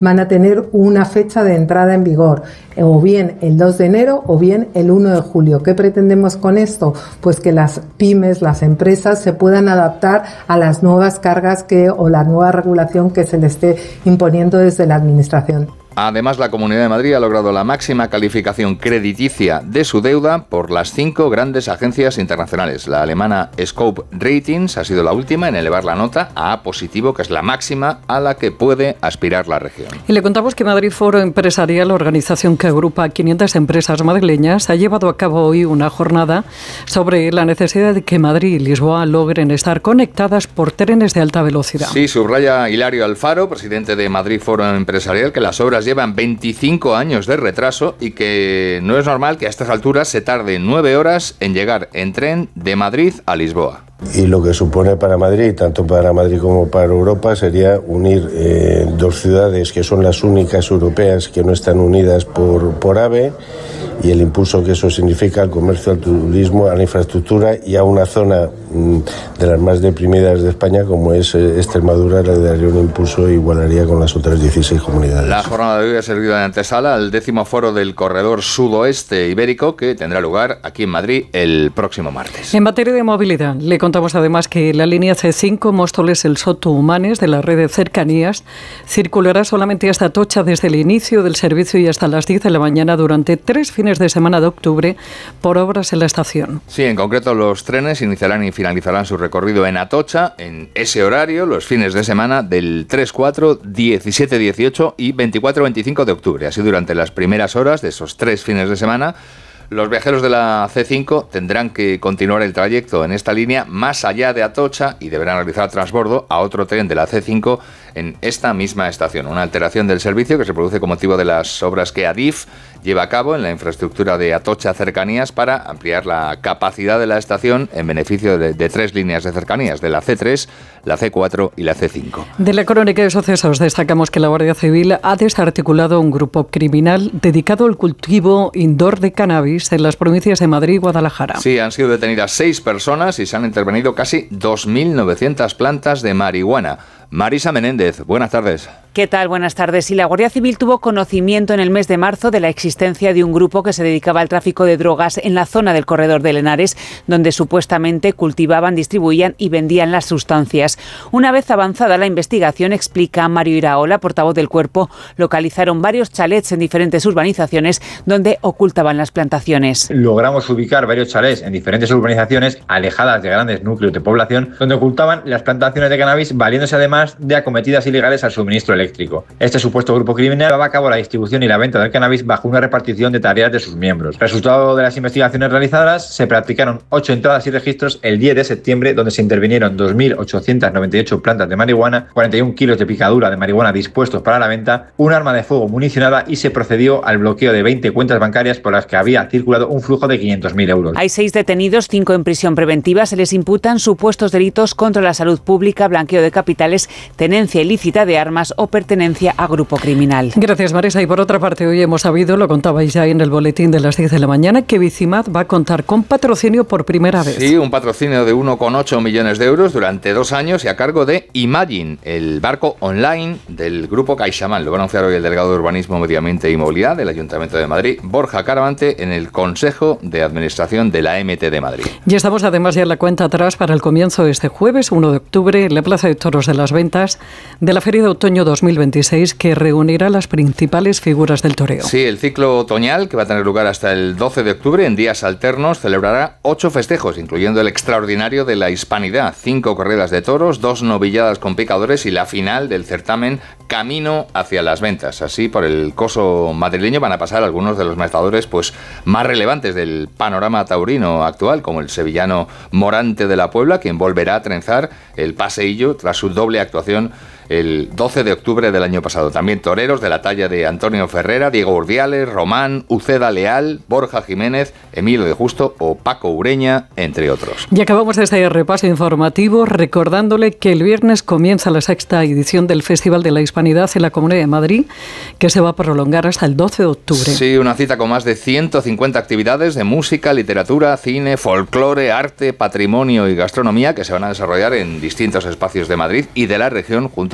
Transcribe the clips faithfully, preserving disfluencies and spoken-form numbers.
van a tener una fecha de entrada en vigor, o bien el dos de enero o bien el uno de julio. ¿Qué pretendemos con esto? Pues que las pymes, las empresas se puedan adaptar a las nuevas cargas que o la nueva regulación que se les esté imponiendo desde la Administración. Además, la Comunidad de Madrid ha logrado la máxima calificación crediticia de su deuda por las cinco grandes agencias internacionales. La alemana Scope Ratings ha sido la última en elevar la nota a A positivo, que es la máxima a la que puede aspirar la región. Y le contamos que Madrid Foro Empresarial, organización que agrupa a quinientas empresas madrileñas, ha llevado a cabo hoy una jornada sobre la necesidad de que Madrid y Lisboa logren estar conectadas por trenes de alta velocidad. Sí, subraya Hilario Alfaro, presidente de Madrid Foro Empresarial, que las obras llevan veinticinco años de retraso y que no es normal que a estas alturas se tarde nueve horas en llegar en tren de Madrid a Lisboa. Y lo que supone para Madrid, tanto para Madrid como para Europa, sería unir eh, dos ciudades que son las únicas europeas que no están unidas por, por AVE, y el impulso que eso significa al comercio, al turismo, a la infraestructura y a una zona mm, de las más deprimidas de España como es eh, Extremadura, le daría un impulso e igualaría con las otras dieciséis comunidades. La jornada de hoy ha servido de antesala al décimo foro del corredor sudoeste ibérico, que tendrá lugar aquí en Madrid el próximo martes. En materia de movilidad, le contamos además que la línea C cinco Móstoles-El Soto-Humanes de la red de cercanías circulará solamente hasta Atocha desde el inicio del servicio y hasta las diez de la mañana durante tres fines de semana de octubre por obras en la estación. Sí, en concreto los trenes iniciarán y finalizarán su recorrido en Atocha en ese horario los fines de semana del tres, cuatro, diecisiete, dieciocho y veinticuatro, veinticinco de octubre. Así, durante las primeras horas de esos tres fines de semana, los viajeros de la C cinco tendrán que continuar el trayecto en esta línea más allá de Atocha y deberán realizar transbordo a otro tren de la C cinco en esta misma estación. Una alteración del servicio que se produce con motivo de las obras que Adif lleva a cabo en la infraestructura de Atocha Cercanías para ampliar la capacidad de la estación en beneficio de, de tres líneas de cercanías, de la C tres, la C cuatro y la C cinco. De la crónica de sucesos destacamos que la Guardia Civil ha desarticulado un grupo criminal dedicado al cultivo indoor de cannabis en las provincias de Madrid y Guadalajara. Sí, han sido detenidas seis personas y se han intervenido casi dos mil novecientas plantas de marihuana. Marisa Menéndez, buenas tardes. ¿Qué tal? Buenas tardes. Y la Guardia Civil tuvo conocimiento en el mes de marzo de la existencia de un grupo que se dedicaba al tráfico de drogas en la zona del corredor del Henares, donde supuestamente cultivaban, distribuían y vendían las sustancias. Una vez avanzada la investigación, explica Mario Iraola, portavoz del Cuerpo, localizaron varios chalets en diferentes urbanizaciones donde ocultaban las plantaciones. Logramos ubicar varios chalets en diferentes urbanizaciones alejadas de grandes núcleos de población, donde ocultaban las plantaciones de cannabis, valiéndose además de acometidas ilegales al suministro eléctrico. Este supuesto grupo criminal llevaba a cabo la distribución y la venta del cannabis bajo una repartición de tareas de sus miembros. Resultado de las investigaciones realizadas, se practicaron ocho entradas y registros el diez de septiembre, donde se intervinieron dos mil ochocientas noventa y ocho plantas de marihuana, cuarenta y un kilos de picadura de marihuana dispuestos para la venta, un arma de fuego municionada y se procedió al bloqueo de veinte cuentas bancarias por las que había circulado un flujo de quinientos mil euros. Hay seis detenidos, cinco en prisión preventiva. Se les imputan supuestos delitos contra la salud pública, blanqueo de capitales, tenencia ilícita de armas o pertenencia a grupo criminal. Gracias, Marisa. Y por otra parte, hoy hemos sabido, lo contabais ya en el boletín de las diez de la mañana, que Bicimat va a contar con patrocinio por primera vez. Sí, un patrocinio de uno coma ocho millones de euros durante dos años y a cargo de Imagine, el barco online del grupo CaixaBank. Lo va a anunciar hoy el delegado de Urbanismo, Medio Ambiente y Movilidad del Ayuntamiento de Madrid, Borja Caravante, en el Consejo de Administración de la M T de Madrid. Y estamos además ya en la cuenta atrás para el comienzo de este jueves, uno de octubre, en la Plaza de Toros de las Ventas, de la Feria de Otoño dos mil veintiséis, que reunirá las principales figuras del toreo. Sí, el ciclo otoñal, que va a tener lugar hasta el doce de octubre, en días alternos, celebrará ocho festejos, incluyendo el extraordinario de la Hispanidad, cinco corridas de toros, dos novilladas con picadores y la final del certamen Camino hacia las Ventas. Así, por el coso madrileño van a pasar algunos de los matadores pues, más relevantes del panorama taurino actual, como el sevillano Morante de la Puebla, quien volverá a trenzar el paseillo tras su doble actuación el doce de octubre del año pasado. También toreros de la talla de Antonio Ferrera, Diego Urdiales, Román, Uceda Leal, Borja Jiménez, Emilio de Justo o Paco Ureña, entre otros. Y acabamos este repaso informativo recordándole que el viernes comienza la sexta edición del Festival de la Hispanidad en la Comunidad de Madrid, que se va a prolongar hasta el doce de octubre. Sí, una cita con más de ciento cincuenta actividades de música, literatura, cine, folclore, arte, patrimonio y gastronomía que se van a desarrollar en distintos espacios de Madrid y de la región, junto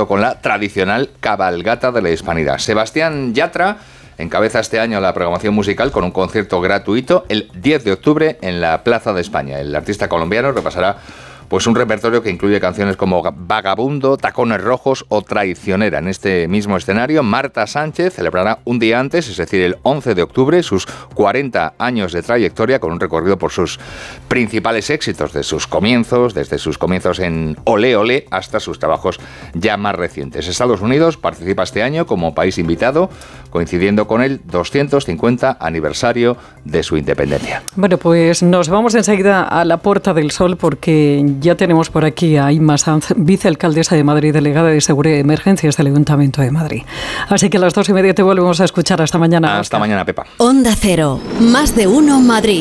junto con la tradicional cabalgata de la Hispanidad. Sebastián Yatra encabeza este año la programación musical con un concierto gratuito el diez de octubre en la Plaza de España. El artista colombiano repasará pues un repertorio que incluye canciones como Vagabundo, Tacones Rojos o Traicionera. En este mismo escenario, Marta Sánchez celebrará un día antes, es decir, el once de octubre, sus cuarenta años de trayectoria, con un recorrido por sus principales éxitos, de sus comienzos, desde sus comienzos en Olé Olé hasta sus trabajos ya más recientes. Estados Unidos participa este año como país invitado, coincidiendo con el doscientos cincuenta aniversario de su independencia. Bueno, pues nos vamos enseguida a la Puerta del Sol, porque ya tenemos por aquí a Inma Sanz, vicealcaldesa de Madrid, delegada de Seguridad y Emergencias del Ayuntamiento de Madrid. Así que a las dos y media te volvemos a escuchar. Hasta mañana. Hasta Oscar. mañana, Pepa. Onda Cero, más de uno Madrid.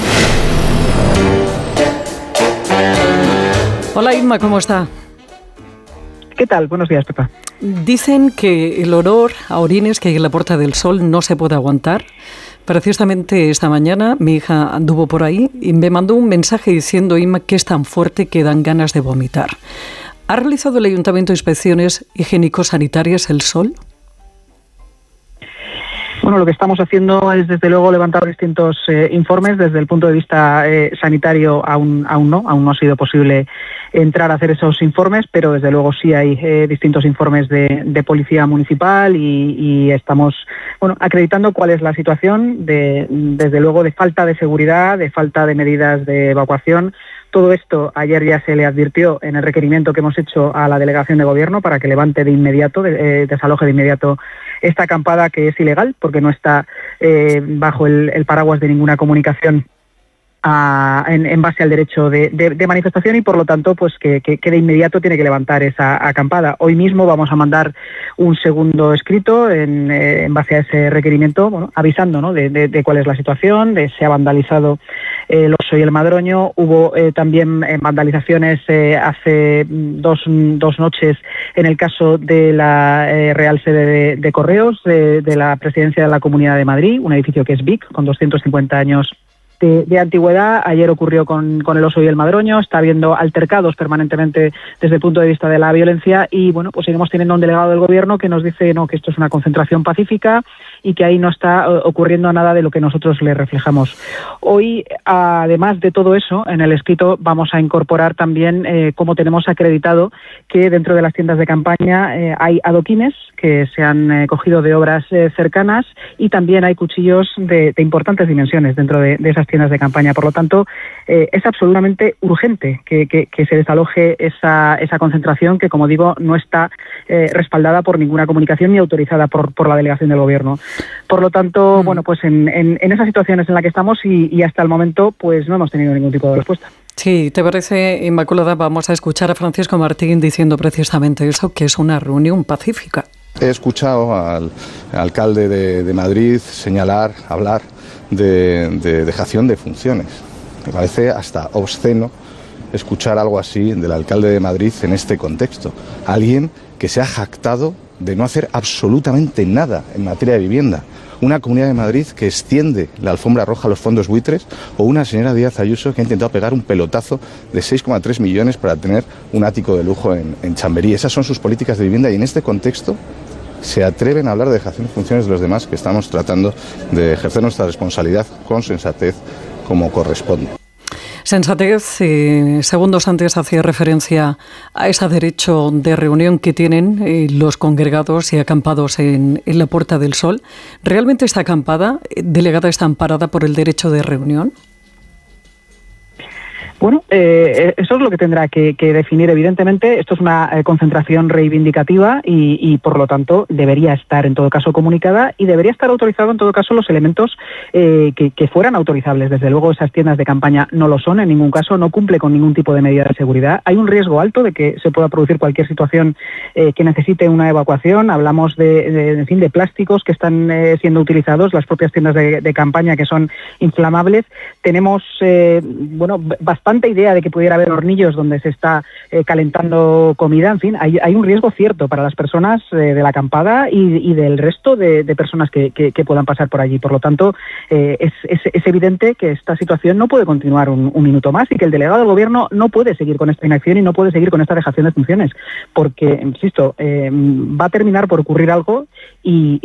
Hola Inma, ¿cómo está? ¿Qué tal? Buenos días, Pepa. Dicen que el olor a orines que hay en la Puerta del Sol no se puede aguantar. Precisamente esta mañana mi hija anduvo por ahí y me mandó un mensaje diciendo, Inma, que es tan fuerte que dan ganas de vomitar. ¿Ha realizado el Ayuntamiento inspecciones higiénico-sanitarias El Sol? Bueno, lo que estamos haciendo es, desde luego, levantar distintos eh, informes. Desde el punto de vista eh, sanitario, aún, aún no, aún no ha sido posible entrar a hacer esos informes, pero desde luego sí hay eh, distintos informes de, de policía municipal y, y estamos, bueno, acreditando cuál es la situación, de, desde luego, de falta de seguridad, de falta de medidas de evacuación. Todo esto ayer ya se le advirtió en el requerimiento que hemos hecho a la delegación de gobierno para que levante de inmediato, de, eh, desaloje de inmediato esta acampada, que es ilegal porque no está eh, bajo el, el paraguas de ninguna comunicación a, en, en base al derecho de, de, de manifestación, y por lo tanto pues que, que, que de inmediato tiene que levantar esa acampada. Hoy mismo vamos a mandar un segundo escrito en, eh, en base a ese requerimiento, bueno, avisando, ¿no?, de, de, de cuál es la situación, de se ha vandalizado el Oso y el Madroño. Hubo eh, también eh, vandalizaciones eh, hace dos, dos noches en el caso de la eh, Real Sede de, de Correos, de, de la Presidencia de la Comunidad de Madrid, un edificio que es V I C, con doscientos cincuenta años De, de antigüedad. Ayer ocurrió con, con el Oso y el Madroño. Está habiendo altercados permanentemente desde el punto de vista de la violencia y, bueno, pues seguimos teniendo un delegado del gobierno que nos dice no, que esto es una concentración pacífica y que ahí no está uh, ocurriendo nada de lo que nosotros le reflejamos. Hoy, además de todo eso, en el escrito vamos a incorporar también eh, cómo tenemos acreditado que dentro de las tiendas de campaña eh, hay adoquines que se han eh, cogido de obras eh, cercanas, y también hay cuchillos de, de importantes dimensiones dentro de, de esas tiendas de campaña. Por lo tanto, eh, es absolutamente urgente que, que, que se desaloje esa, esa concentración que, como digo, no está eh, respaldada por ninguna comunicación ni autorizada por, por la delegación del gobierno. Por lo tanto, mm. bueno, pues en, en, en esas situaciones en las que estamos y, y hasta el momento pues no hemos tenido ningún tipo de respuesta. Sí, ¿te parece, Inmaculada? Vamos a escuchar a Francisco Martín diciendo precisamente eso, que es una reunión pacífica. He escuchado al alcalde de, de Madrid señalar, hablar de, de dejación de funciones. Me parece hasta obsceno escuchar algo así del alcalde de Madrid en este contexto. Alguien que se ha jactado de no hacer absolutamente nada en materia de vivienda. Una Comunidad de Madrid que extiende la alfombra roja a los fondos buitres, o una señora Díaz Ayuso que ha intentado pegar un pelotazo de seis coma tres millones para tener un ático de lujo en, en Chamberí. Esas son sus políticas de vivienda, y en este contexto se atreven a hablar de dejación de funciones de los demás, que estamos tratando de ejercer nuestra responsabilidad con sensatez como corresponde. Sensatez, eh, segundos antes hacía referencia a ese derecho de reunión que tienen eh, los congregados y acampados en, en la Puerta del Sol. ¿Realmente esta acampada, eh, delegada, está amparada por el derecho de reunión? Bueno, eh, eso es lo que tendrá que, que definir. Evidentemente, esto es una eh, concentración reivindicativa y, y, por lo tanto, debería estar en todo caso comunicada y debería estar autorizado en todo caso los elementos eh, que, que fueran autorizables. Desde luego, esas tiendas de campaña no lo son en ningún caso, no cumple con ningún tipo de medida de seguridad. Hay un riesgo alto de que se pueda producir cualquier situación eh, que necesite una evacuación. Hablamos de, de, en fin, de plásticos que están eh, siendo utilizados, las propias tiendas de, de campaña que son inflamables. Tenemos, eh, bueno, bastante rampante idea de que pudiera haber hornillos donde se está eh, calentando comida, en fin, hay, hay un riesgo cierto para las personas eh, de la acampada y, y del resto de, de personas que, que, que puedan pasar por allí. Por lo tanto, eh, es, es, es evidente que esta situación no puede continuar un, un minuto más y que el delegado del Gobierno no puede seguir con esta inacción y no puede seguir con esta dejación de funciones, porque, insisto, eh, va a terminar por ocurrir algo y,